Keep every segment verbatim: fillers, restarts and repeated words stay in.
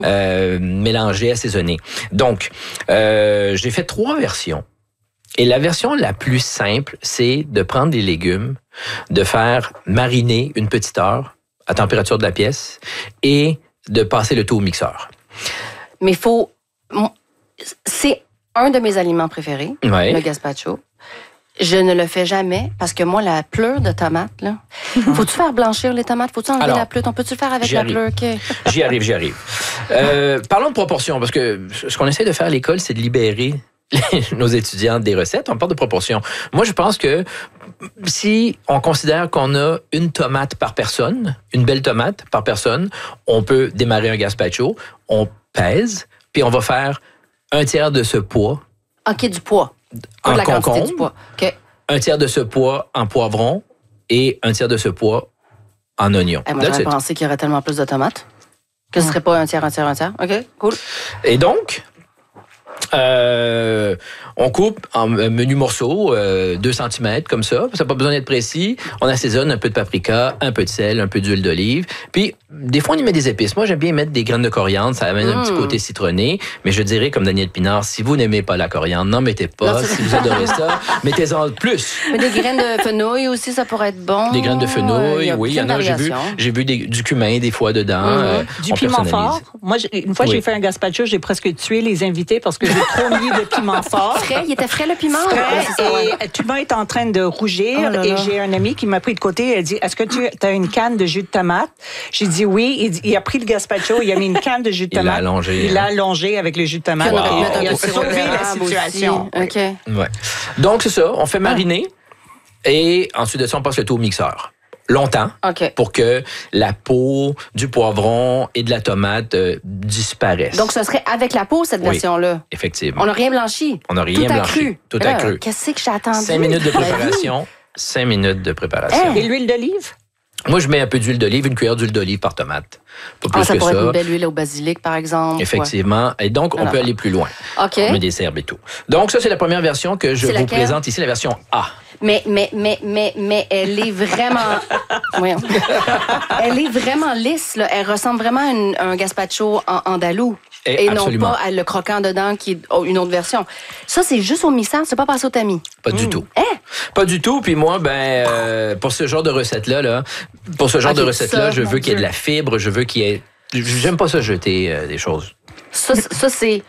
euh, mélangé, assaisonné. Donc, euh, j'ai fait trois versions. Et la version la plus simple, c'est de prendre des légumes, de faire mariner une petite heure à température de la pièce et de passer le tout au mixeur. Mais il faut... C'est un de mes aliments préférés, ouais. le gazpacho. Je ne le fais jamais parce que moi, la pleure de tomate, là, faut-tu faire blanchir les tomates? Faut-tu enlever Alors, la pleure? On peut-tu le faire avec la pleure? Okay. J'y arrive, j'y arrive. Euh, parlons de proportion, parce que ce qu'on essaie de faire à l'école, c'est de libérer nos étudiants des recettes. On parle de proportion. Moi, je pense que si on considère qu'on a une tomate par personne, une belle tomate par personne, on peut démarrer un gazpacho, on pèse, puis on va faire un tiers de ce poids. OK, du poids. En de la concombre, quantité du poids. Okay. Un tiers de ce poids en poivron et un tiers de ce poids en oignon. Hey, moi, j'aurais pensé qu'il y aurait tellement plus de tomates que ce serait pas un tiers, un tiers, un tiers. OK, cool. Et donc, euh, on coupe en menus morceaux, euh, deux centimètres comme ça. Ça n'a pas besoin d'être précis. On assaisonne un peu de paprika, un peu de sel, un peu d'huile d'olive. Puis, des fois, on y met des épices. Moi, j'aime bien mettre des graines de coriandre. Ça amène mmh. un petit côté citronné. Mais je dirais, comme Daniel Pinard, si vous n'aimez pas la coriandre, n'en mettez pas. Non, si vous adorez ça, mettez-en plus. Mais des graines de fenouil aussi, ça pourrait être bon. Des graines de fenouil, euh, oui. Il y en a, j'ai vu, j'ai vu des, du cumin des fois dedans. Mmh. Euh, du piment fort. Moi, une fois, oui. j'ai fait un gazpacho, j'ai presque tué les invités parce que j'ai trop mis de piment fort. Frais, il était frais le piment. Frais, ouais, et tout le monde est en train de rougir. Oh là là. Et j'ai un ami qui m'a pris de côté. Il a dit, est-ce que tu as une canne de jus de tomate? J'ai dit oui. Il, dit, il a pris le gazpacho, il a mis une canne de jus de tomate. Il l'a allongé. Il l'a allongé avec le jus de tomate. Wow. Et il a sauvé la situation. OK. Ouais. Donc, c'est ça. On fait mariner. Ah. Et ensuite de ça, on passe le tout au mixeur. Longtemps, okay. pour que la peau du poivron et de la tomate euh, disparaissent. Donc, ce serait avec la peau, cette oui, version-là? Effectivement. On n'a rien blanchi? On n'a rien tout blanchi. Cru. Tout là, à cru. Qu'est-ce que j'ai attendu? Cinq minutes de préparation. Cinq minutes de préparation. Hey. Et l'huile d'olive? Moi, je mets un peu d'huile d'olive, une cuillère d'huile d'olive par tomate. Pas plus ah, ça que pourrait ça. être une belle huile au basilic, par exemple. Effectivement. Ouais. Et donc, on Alors. peut aller plus loin. OK. On met des herbes et tout. Donc, ça, c'est la première version que je c'est vous laquelle? présente ici, la version A. Mais, mais, mais, mais, mais elle est vraiment... oui. Elle est vraiment lisse, là. Elle ressemble vraiment à une, un gazpacho en andalou. Et, et non pas à le croquant dedans, qui est une autre version. Ça, c'est juste au mixeur, c'est pas passé au tamis. Pas mmh. du tout. Eh? Pas du tout. Puis moi, ben, euh, pour ce genre de recette-là, là, pour ce genre okay, de recette-là, je veux qu'il y ait de la fibre, je veux qu'il y ait... J'aime pas ça jeter euh, des choses. Ça, ça c'est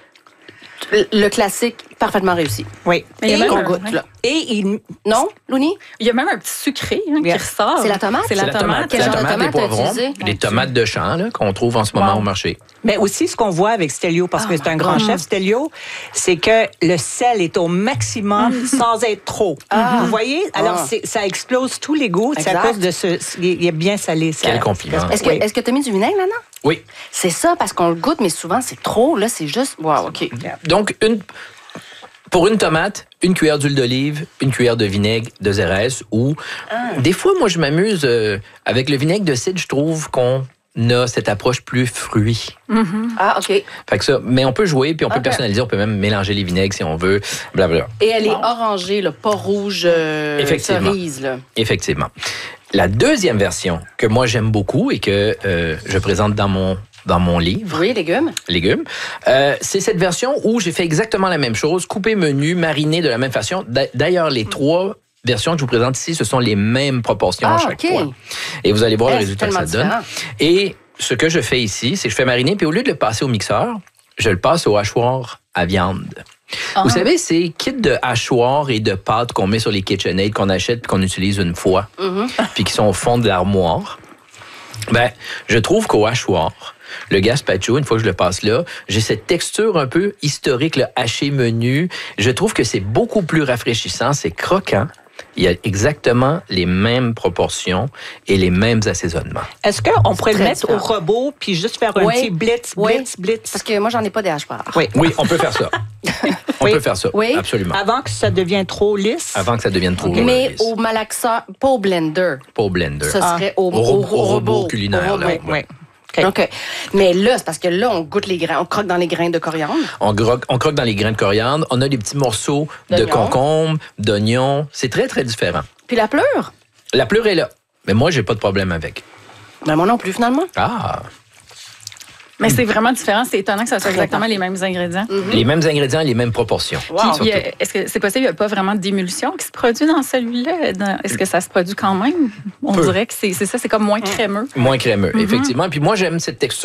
le classique parfaitement réussi. Oui. Et qu'on goûte, là. Et il... Non, Louni? Il y a même un petit sucré hein, yeah. qui ressort. C'est la tomate? C'est la, la tomate. tomate. Quel la genre tomate, de tomate les poivrons, utilisé? les tomates de champ là, qu'on trouve en ce moment wow. au marché. Mais aussi, ce qu'on voit avec Stelio, parce oh que c'est un grand God. chef, Stelio, c'est que le sel est au maximum mm-hmm. sans être trop. Ah. Vous voyez? Alors, ah. ça explose tous les goûts. C'est à cause de ce... Il est bien salé. Ça. Quel compliment. Est-ce que oui. est-ce que tu as mis du vinaigre là-dedans? Oui. C'est ça, parce qu'on le goûte, mais souvent, c'est trop. Là, c'est juste... Wow, OK. Donc, une... Pour une tomate, une cuillère d'huile d'olive, une cuillère de vinaigre de Xérès ou... Ah. Des fois, moi, je m'amuse euh, avec le vinaigre de cidre, je trouve qu'on a cette approche plus fruit. Mm-hmm. Ah, OK. Fait que ça, mais on peut jouer, puis on peut okay. personnaliser, on peut même mélanger les vinaigres si on veut, blablabla. Et elle est bon. orangée, là, pas rouge euh, Effectivement. cerise. Là. Effectivement. La deuxième version que moi, j'aime beaucoup et que euh, je présente dans mon... dans mon livre. Oui, légumes. Légumes. Euh, c'est cette version où j'ai fait exactement la même chose, coupé menu, mariné de la même façon. D'ailleurs, les trois versions que je vous présente ici, ce sont les mêmes proportions ah, à chaque okay. fois. Et vous allez voir eh, le résultat que ça différent. donne. Et ce que je fais ici, c'est que je fais mariner, puis au lieu de le passer au mixeur, je le passe au hachoir à viande. Uh-huh. Vous savez, ces kits de hachoir et de pâte qu'on met sur les KitchenAid, qu'on achète et qu'on utilise une fois, uh-huh. puis qui sont au fond de l'armoire, ben, je trouve qu'au hachoir, le gazpacho, une fois que je le passe là, j'ai cette texture un peu historique, le haché menu. Je trouve que c'est beaucoup plus rafraîchissant, c'est croquant. Il y a exactement les mêmes proportions et les mêmes assaisonnements. Est-ce qu'on pourrait le mettre différent. au robot puis juste faire un oui. petit blitz, oui. blitz, blitz? Parce que moi, j'en ai pas des hachoirs. Oui, oui on peut faire ça. On oui. peut faire ça, oui. absolument. Avant que ça devienne trop lisse? Avant que ça devienne trop okay. Mais lisse. au malaxeur, pas au blender. Pas au blender. Ce serait ah. au, au, au, au, au robot, robot culinaire. Au robot. Là, oui, oui. Okay. OK. Mais là, c'est parce que là, on goûte les grains, on croque dans les grains de coriandre. On croque, on croque dans les grains de coriandre. On a des petits morceaux de concombre, d'oignon. C'est très, très différent. Puis la pleure? La pleure est là. Mais moi, j'ai pas de problème avec. Ben moi non plus, finalement. Ah! Mais c'est vraiment différent. C'est étonnant que ça soit exactement les mêmes ingrédients. Mm-hmm. Les mêmes ingrédients, les mêmes proportions. Wow. Puis, est-ce que c'est possible qu'il n'y a pas vraiment d'émulsion qui se produit dans celui-là? Dans... Est-ce que ça se produit quand même? On Peu. dirait que c'est, c'est ça, c'est comme moins crémeux. Moins crémeux, mm-hmm. effectivement. Puis moi, j'aime cette texture